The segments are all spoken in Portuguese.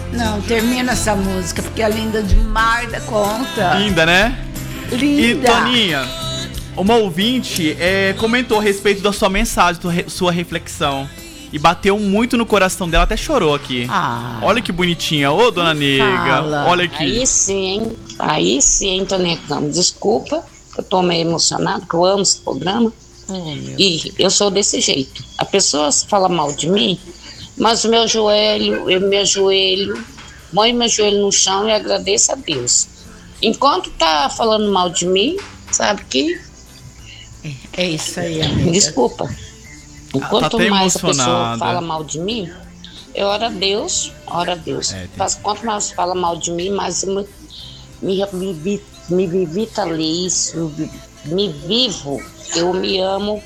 Não, termina essa música, porque é linda demais da conta. Linda, né? Linda. E, Toninha, uma ouvinte comentou a respeito da sua mensagem, sua reflexão. E bateu muito no coração dela, até chorou aqui. Olha que bonitinha. Ô, dona Nega, olha aqui. Aí sim, hein, Toninha Campos. Desculpa, eu tô meio emocionado, porque eu amo esse programa. E eu sou desse jeito. A pessoa fala mal de mim, mas o meu joelho, eu me ajoelho, põe meu joelho no chão e agradeço a Deus. Enquanto tá falando mal de mim, sabe que... É isso aí, amiga. Desculpa. Quanto tá mais a pessoa fala mal de mim, eu oro a Deus. Mas quanto mais fala mal de mim, mais eu me vitalizo, me vivo. Eu me amo.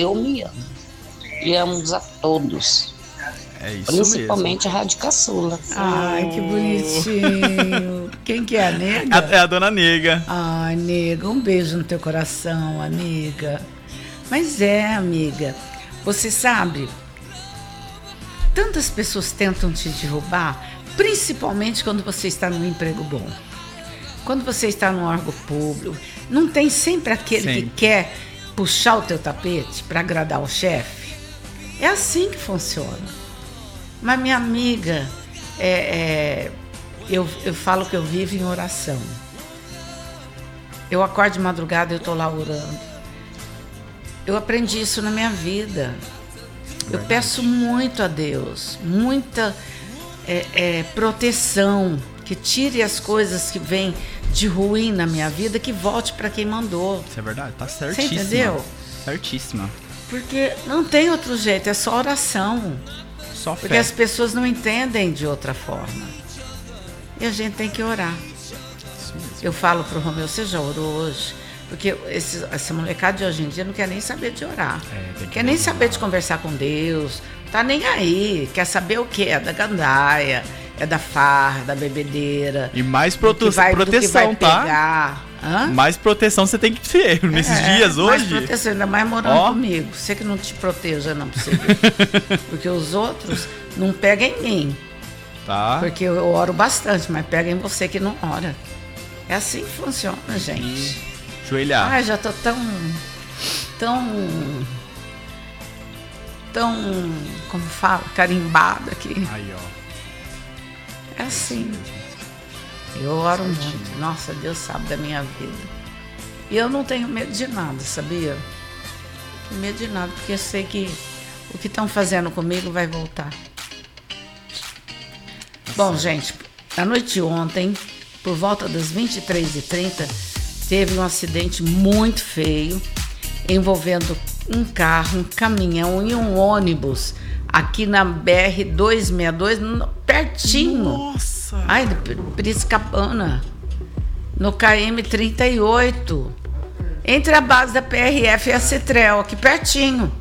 E amo a todos. É isso Principalmente mesmo. A Rádio Caçula. Ai, que bonitinho. Quem que é a Nega? É a dona Nega. Ai, Nega, um beijo no teu coração, amiga. Mas amiga, você sabe, tantas pessoas tentam te derrubar, principalmente quando você está num emprego bom. Quando você está num órgão público, não tem sempre aquele que quer puxar o teu tapete para agradar o chefe? É assim que funciona. Mas minha amiga, eu falo que eu vivo em oração. Eu acordo de madrugada e eu estou lá orando. Eu aprendi isso na minha vida. Eu peço muito a Deus, muita proteção, que tire as coisas que vêm de ruim na minha vida, que volte para quem mandou. Isso é verdade, tá certíssima. Você entendeu? Certíssima. Porque não tem outro jeito, é só oração. Só fé. Porque as pessoas não entendem de outra forma. E a gente tem que orar. Eu falo pro Romeu, você já orou hoje? Porque essa molecada de hoje em dia não quer nem saber de orar. Quer nem saber de conversar com Deus. Tá nem aí. Quer saber o quê? É da gandaia, é da farra, da bebedeira. E mais proteção, tá? Mais proteção você tem que ter nesses dias hoje. Mais proteção, ainda mais morando comigo. Você que não te proteja, não precisa. Porque os outros não pegam em mim. Tá. Porque eu oro bastante, mas pega em você que não ora. É assim que funciona, gente. Joelhar. Ai, já tô tão, como fala, carimbada aqui. Aí, ó. É assim. Eu oro muito. Nossa, Deus sabe da minha vida. E eu não tenho medo de nada, sabia? Não tenho medo de nada, porque eu sei que o que estão fazendo comigo vai voltar. Bom, gente, à noite de ontem, por volta das 23h30, teve um acidente muito feio envolvendo um carro, um caminhão e um ônibus aqui na BR-262, pertinho. Nossa! Ai, de Piracicabana, no KM 38, entre a base da PRF e a Cetrel, aqui pertinho.